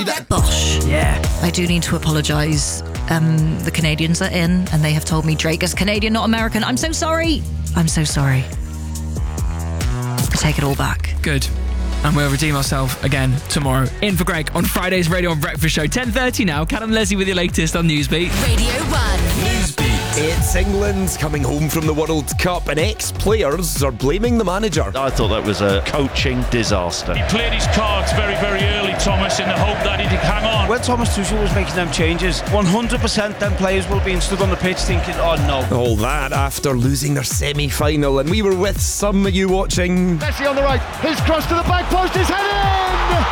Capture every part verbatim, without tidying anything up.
Bosh. Yeah. I do need to apologise. Um, the Canadians are in, and they have told me Drake is Canadian, not American. I'm so sorry. I'm so sorry. I take it all back. Good. And we'll redeem ourselves again tomorrow. In for Greg on Friday's Radio and Breakfast Show. ten thirty now. Callum Leslie with your latest on Newsbeat. Radio one. Newsbeat. It's England coming home from the World Cup, and ex-players are blaming the manager. I thought that was a coaching disaster. He played his cards very, very early, Thomas, in the hope that he'd hang on. When Thomas Tuchel was making them changes, one hundred percent them players will be stood on the pitch thinking, oh no. All that after losing their semi-final, and we were with some of you watching. Messi on the right, his cross to the back post is headed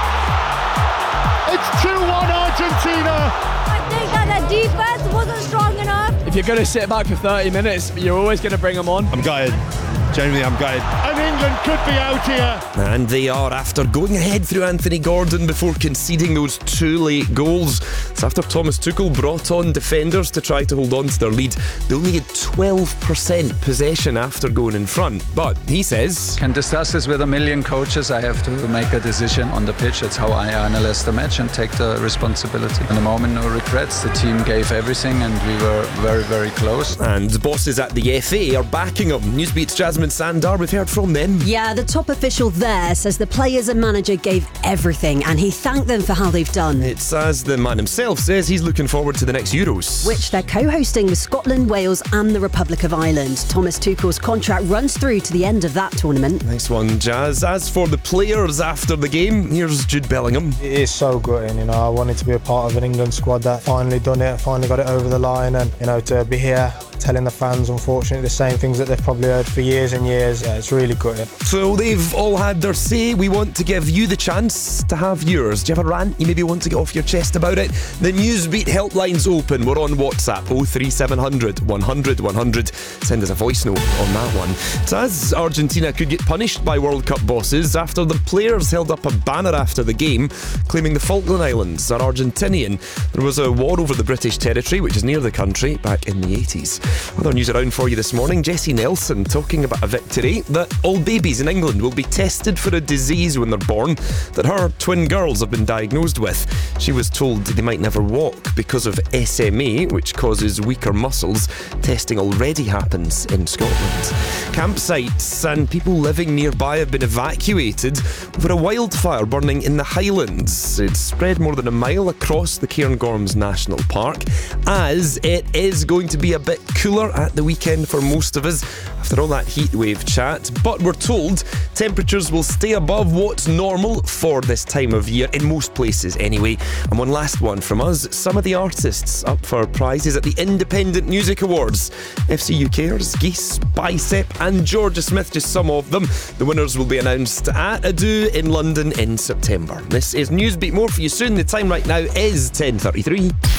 in! It's two one Argentina! I think that the defense wasn't strong enough. If you're going to sit back for thirty minutes, you're always going to bring them on. I'm gutted. Genuinely, I'm gutted. And England could be out here. And they are, after going ahead through Anthony Gordon before conceding those two late goals. It's after Thomas Tuchel brought on defenders to try to hold on to their lead. They only had twelve percent possession after going in front. But he says, can discuss this with a million coaches. I have to make a decision on the pitch. That's how I analyze the match and take the responsibility. In the moment, no regrets. The team gave everything and we were very, very close. And bosses at the F A are backing him. Newsbeat's Jasmine Sandar, we've heard from them. Yeah, the top official there says the players and manager gave everything and he thanked them for how they've done. It's as the man himself says he's looking forward to the next Euros, which they're co-hosting with Scotland, Wales and the Republic of Ireland. Thomas Tuchel's contract runs through to the end of that tournament. Nice one, Jazz. As for the players after the game, here's Jude Bellingham. It is so gutting, you know. I wanted to be a part of an England squad that finally done it, finally got it over the line, and you know, to be here telling the fans, unfortunately, the same things that they've probably heard for years and years. Yeah, it's really gutting. So they've all had their say. We want to give you the chance to have yours. Do you have a rant you maybe want to get off your chest about it? The Newsbeat helpline's open. We're on WhatsApp oh three seven hundred, one hundred, one hundred. Send us a voice note on that one. It's as Argentina could get punished by World Cup bosses after the players held up a banner after the game claiming the Falkland Islands are Argentinian. There was a war over the British territory, which is near the country, back in the eighties. Other news around for you this morning. Jessie Nelson talking about a victory that all babies in England will be tested for a disease when they're born that her twin girls have been diagnosed with. She was told they might never walk because of S M A, which causes weaker muscles. Testing already happens in Scotland. Campsites and people living nearby have been evacuated over a wildfire burning in the Highlands. It's spread more than a mile across the Cairngorms National Park, as it is going to be a bit cooler at the weekend for most of us after all that heat wave chat, but we're told temperatures will stay above what's normal for this time of year in most places anyway. And one last one from us. Some of the artists up for prizes at the Independent Music Awards. F C U K's, Geese, Bicep and Georgia Smith, just some of them. The winners will be announced at a do in London in September. This is Newsbeat. More for you soon. The time right now is ten thirty-three.